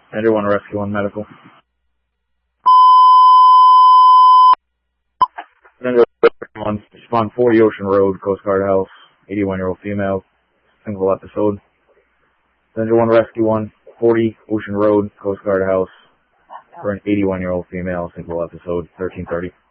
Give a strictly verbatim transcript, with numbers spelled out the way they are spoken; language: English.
Andrew one Rescue one Medical. Andrew one, respond forty Ocean Road, Coast Guard House, eighty-one year old female, single episode. Andrew one Rescue one, forty Ocean Road, Coast Guard House, for an eighty-one year old female, single episode, thirteen thirty.